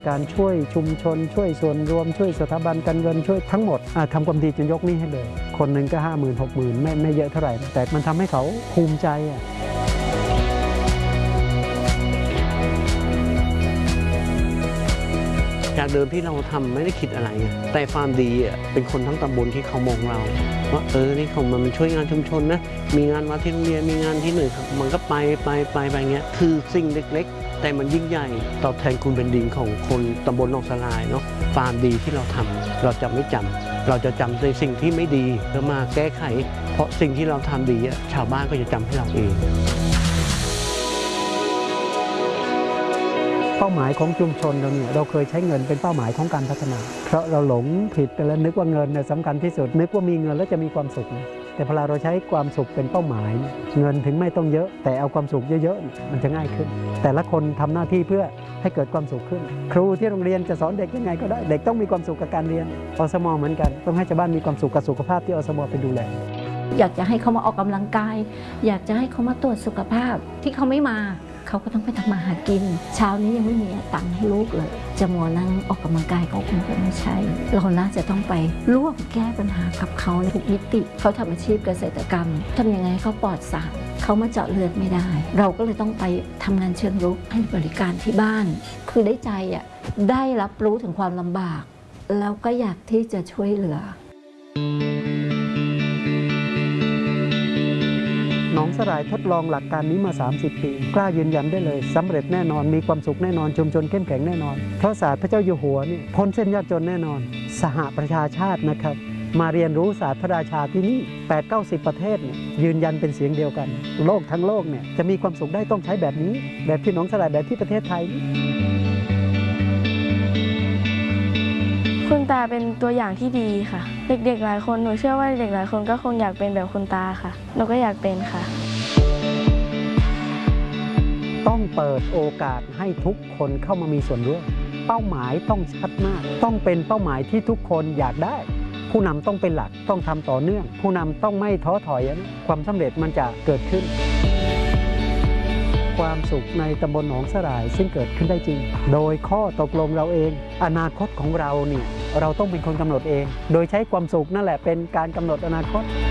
การช่วยชุมชนช่วยส่วนรวมช่วยสถาบันการเงินช่วยทั้งหมดทำความดีจนยกหนี้ให้เลยคนหนึ่งก็50,000 60,000ไม่เยอะเท่าไหร่แต่มันทำให้เขาภูมิใจจากเดิมที่เราทำไม่ได้คิดอะไรแต่ความดีเป็นคนทั้งตำบลที่เขามองเราว่านี่เขามันช่วยงานชุมชนนะมีงานวัดที่โรงเรียนมีงานที่หนึ่งมันก็ไปเงี้ยคือสิ่งเล็กๆแต่มันยิ่งใหญ่ตอบแทนคุณเป็นดินของคนตำบลหนองสลายเนาะความดีที่เราทำเราจะไม่จำเราจะจำในสิ่งที่ไม่ดีแล้วมาแก้ไขเพราะสิ่งที่เราทำดีชาวบ้านก็จะจำให้เราเองเป้าหมายของชุมชนเราเนี่ยเราเคยใช้เงินเป็นเป้าหมายของการพัฒนาเพราะเราหลงผิดไปแล้วนึกว่าเงินเนี่ยสำคัญที่สุดนึกว่ามีเงินแล้วจะมีความสุขแต่พอเราใช้ความสุขเป็นเป้าหมายเงินถึงไม่ต้องเยอะแต่เอาความสุขเยอะๆมันจะง่ายขึ้นแต่ละคนทำหน้าที่เพื่อให้เกิดความสุขขึ้นครูที่โรงเรียนจะสอนเด็กยังไงก็ได้เด็กต้องมีความสุขกับการเรียนอสม.เหมือนกันต้องให้ชาวบ้านมีความสุขกับสุขภาพที่อสม.ไปดูแลอยากจะให้เขามาออกกำลังกายอยากจะให้เขามาตรวจสุขภาพที่เขาไม่มาเขาก็ต้องไปทำมาหากินเช้านี้ยังไม่มีตังค์ให้ลูกเลยจะมัวนั่งออกกำลังกายเขาคงจะไม่ใช่เราน่าจะต้องไปร่วมแก้ปัญหากับเขาในทุกมิติเขาทำอาชีพเกษตรกรรมทำยังไงเขาปลอดสารเขามาเจาะเลือดไม่ได้เราก็เลยต้องไปทำงานเชิงรุกให้บริการที่บ้านคือได้ใจได้รับรู้ถึงความลำบากแล้วก็อยากที่จะช่วยเหลือหนองสลายทดลองหลักการนี้มา30 ปีกล้ายืนยันได้เลยสำเร็จแน่นอนมีความสุขแน่นอนชุมชนเข้มแข็งแน่นอนเพราะศาสตร์พระเจ้าอยู่หัวนี่พ้นเส้นยากจนแน่นอนสหประชาชาตินะครับมาเรียนรู้ศาสตร์พระราชาที่นี่ 8-90 ประเทศเนี่ยยืนยันเป็นเสียงเดียวกันโลกทั้งโลกเนี่ยจะมีความสุขได้ต้องใช้แบบนี้แบบที่หนองสลายแบบที่ประเทศไทยคุณตาเป็นตัวอย่างที่ดีค่ะเด็กๆหลายคนหนูเชื่อว่าเด็กหลายคนก็คงอยากเป็นแบบคุณตาค่ะหนูก็อยากเป็นค่ะต้องเปิดโอกาสให้ทุกคนเข้ามามีส่วนร่วมเป้าหมายต้องชัดมากต้องเป็นเป้าหมายที่ทุกคนอยากได้ผู้นำต้องเป็นหลักต้องทำต่อเนื่องผู้นำต้องไม่ท้อถอยความสำเร็จมันจะเกิดขึ้นความสุขในตำบลหนองสลายซึ่งเกิดขึ้นได้จริงโดยข้อตกลงเราเองอนาคตของเราเนี่ยเราต้องเป็นคนกำหนดเองโดยใช้ความสุขนั่นแหละเป็นการกำหนดอนาคต